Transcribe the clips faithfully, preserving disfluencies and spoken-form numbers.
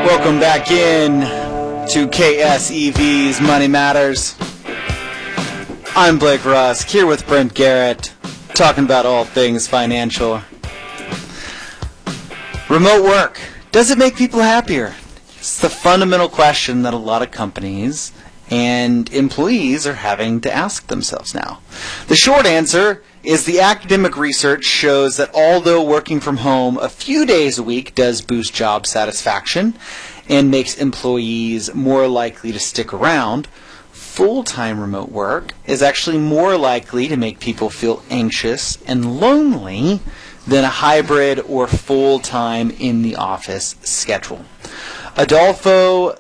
Welcome back in to K S E V's Money Matters. I'm Blake Rusk, here with Brent Garrett, talking about all things financial. Remote work, does it make people happier? It's the fundamental question that a lot of companies and employees are having to ask themselves now. The short answer is the academic research shows that although working from home a few days a week does boost job satisfaction and makes employees more likely to stick around, full-time remote work is actually more likely to make people feel anxious and lonely than a hybrid or full-time in-the-office schedule. Adolfo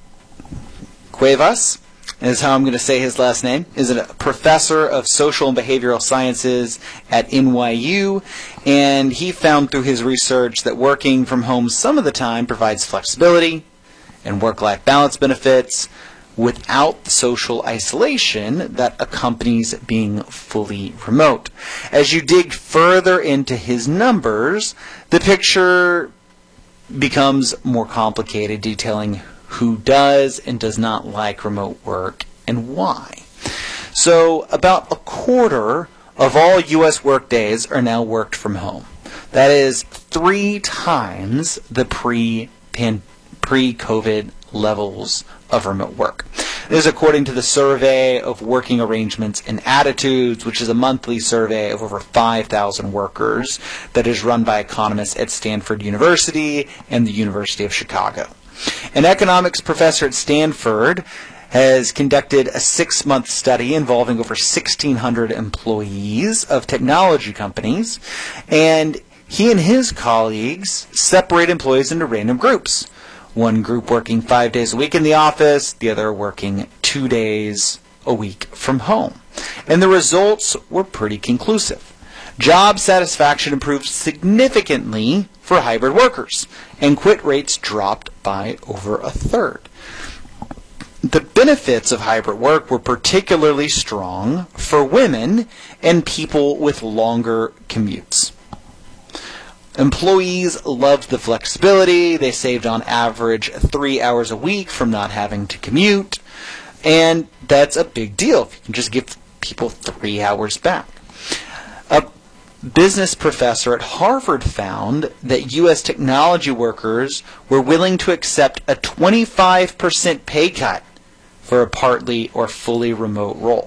Cuevas is how I'm going to say his last name, is a professor of social and behavioral sciences at N Y U, and he found through his research that working from home some of the time provides flexibility and work-life balance benefits without the social isolation that accompanies being fully remote. As you dig further into his numbers, the picture becomes more complicated, detailing who does and does not like remote work and why. So about a quarter of all U S workdays are now worked from home. That is three times the pre pre-COVID levels of remote work. This is according to the Survey of Working Arrangements and Attitudes, which is a monthly survey of over five thousand workers that is run by economists at Stanford University and the University of Chicago. An economics professor at Stanford has conducted a six-month study involving over sixteen hundred employees of technology companies, and he and his colleagues separate employees into random groups. One group working five days a week in the office, the other working two days a week from home. And the results were pretty conclusive. Job satisfaction improved significantly for hybrid workers, and quit rates dropped by over a third. The benefits of hybrid work were particularly strong for women and people with longer commutes. Employees loved the flexibility. They saved on average three hours a week from not having to commute, and that's a big deal if you can just give people three hours back. A business professor at Harvard found that U S technology workers were willing to accept a twenty-five percent pay cut for a partly or fully remote role.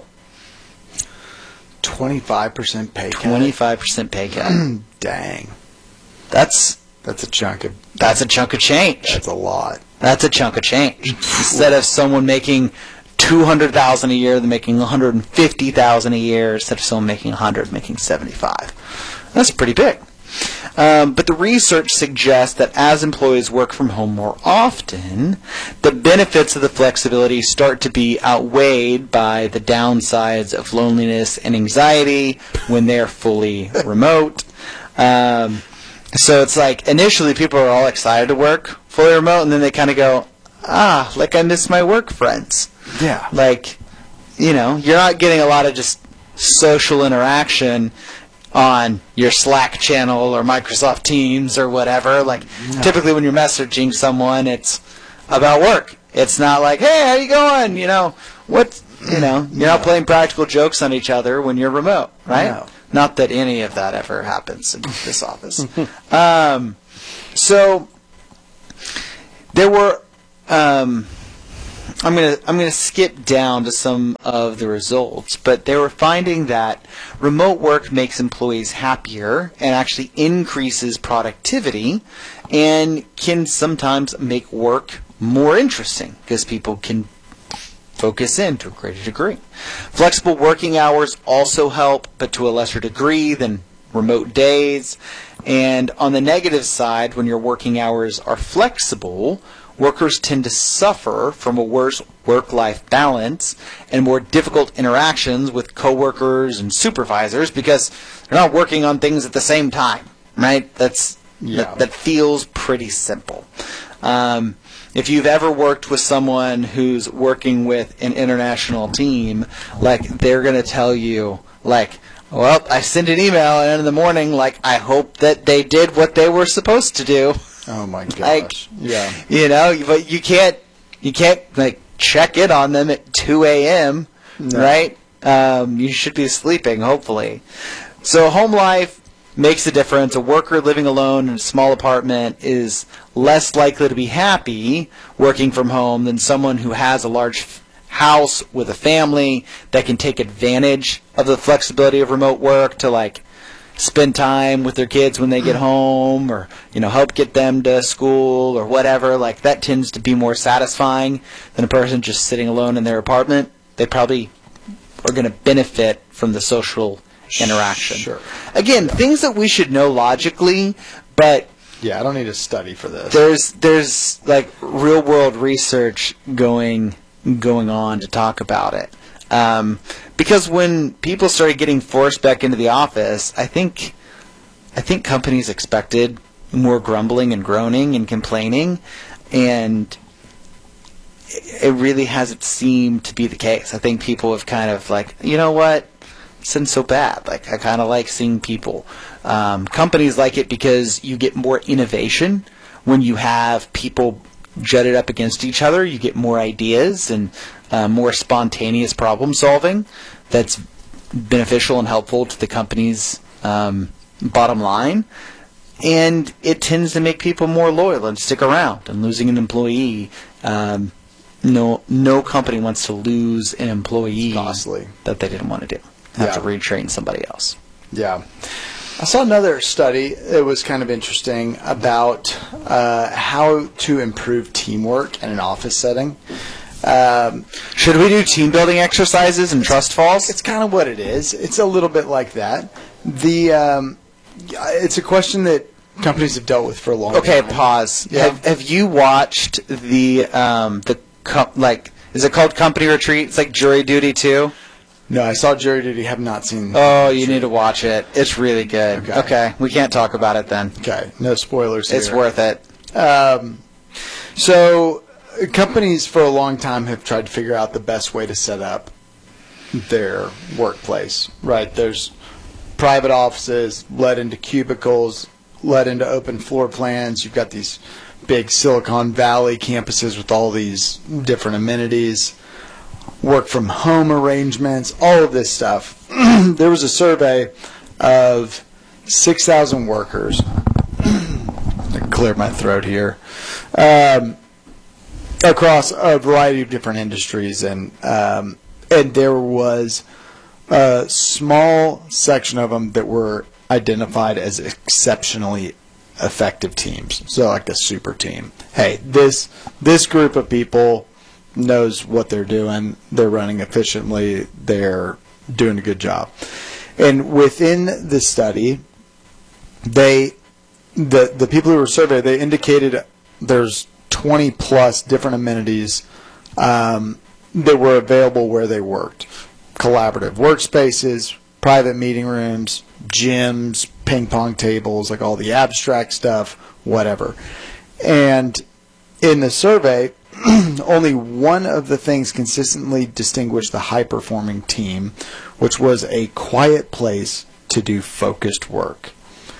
twenty-five percent pay cut? twenty-five percent pay cut. Dang. That's that's a chunk of that's a chunk of change. That's a lot. That's a chunk of change. Instead of someone making two hundred thousand dollars a year, they're making one hundred fifty thousand dollars a year. Instead of someone making one hundred, making seventy-five. That's pretty big. Um, but the research suggests that as employees work from home more often, the benefits of the flexibility start to be outweighed by the downsides of loneliness and anxiety when they're fully remote. Um, so it's like initially people are all excited to work fully remote, and then they kind of go, ah, like I miss my work friends. Yeah. Like, you know, you're not getting a lot of just social interaction on your Slack channel or Microsoft Teams or whatever. Like, no. Typically when you're messaging someone, it's about work. It's not like, hey, how you going? You know, what, you know, you're no. not playing practical jokes on each other when you're remote, right? No. Not that any of that ever happens in this office. Um, so there were, um, I'm gonna I'm gonna skip down to some of the results, but they were finding that remote work makes employees happier and actually increases productivity, and can sometimes make work more interesting because people can focus in to a greater degree. Flexible working hours also help, but to a lesser degree than remote days. And on the negative side, when your working hours are flexible, workers tend to suffer from a worse work-life balance and more difficult interactions with coworkers and supervisors because they're not working on things at the same time, right? That's yeah. that, that feels pretty simple. Um, if you've ever worked with someone who's working with an international team, like they're going to tell you, like, well, I sent an email and in the morning, like, I hope that they did what they were supposed to do. Oh my gosh. Like, yeah. You know, but you can't you can't like check in on them at two a.m. No. right? Um, you should be sleeping, hopefully. So home life makes a difference. A worker living alone in a small apartment is less likely to be happy working from home than someone who has a large f- house with a family that can take advantage of the flexibility of remote work to like spend time with their kids when they get home, or you know, help get them to school or whatever. Like that tends to be more satisfying than a person just sitting alone in their apartment. They probably are going to benefit from the social interaction. Sure. Again, things that we should know logically, but Yeah, I don't need a study for this. there's there's like real world research going going on to talk about it. Um, because when people started getting forced back into the office, I think I think companies expected more grumbling and groaning and complaining, and it really hasn't seemed to be the case. I think people have kind of like, you know what, this isn't so bad. Like, I kind of like seeing people. Um, companies like it because you get more innovation when you have people jutted up against each other. You get more ideas and uh, more spontaneous problem solving that's beneficial and helpful to the company's um, bottom line. And it tends to make people more loyal and stick around. And losing an employee, um, no no company wants to lose an employee Costly. that they didn't want to do. Have Yeah. to retrain somebody else. Yeah. I saw another study. It was kind of interesting about uh, how to improve teamwork in an office setting. Um, Should we do team building exercises and trust falls? It's kind of what it is. It's a little bit like that. The um, it's a question that companies have dealt with for a long Okay, time. pause. Yeah. Have, have you watched the um, the co- like? Is it called Company Retreat? It's like Jury Duty too. No, I saw Jury Duty. Have not seen. Oh, you need to watch it. It's really good. Okay. Okay, we can't talk about it then. Okay, no spoilers here. It's worth it. Um, so companies for a long time have tried to figure out the best way to set up their workplace. Right? There's private offices led into cubicles, led into open floor plans. You've got these big Silicon Valley campuses with all these different amenities, work from home arrangements, all of this stuff. There was a survey of six thousand workers. I cleared my throat here. Um, across a variety of different industries, and um, and there was a small section of them that were identified as exceptionally effective teams. So like the super team. Hey, this this group of people knows what they're doing. They're running efficiently. They're doing a good job. And within the study, they the the people who were surveyed, they indicated there's twenty plus different amenities um, that were available where they worked. Collaborative workspaces, private meeting rooms, gyms, ping pong tables, like all the abstract stuff, whatever. And in the survey, only one of the things consistently distinguished the high-performing team, which was a quiet place to do focused work.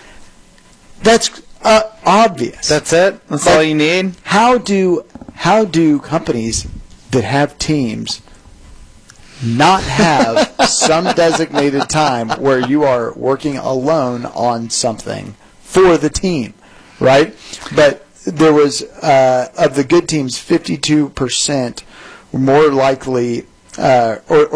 That's uh, obvious. That's it? That's all you need? How do how do companies that have teams not have some designated time where you are working alone on something for the team, right? But there was, uh, of the good teams, fifty-two percent were more likely, uh, or,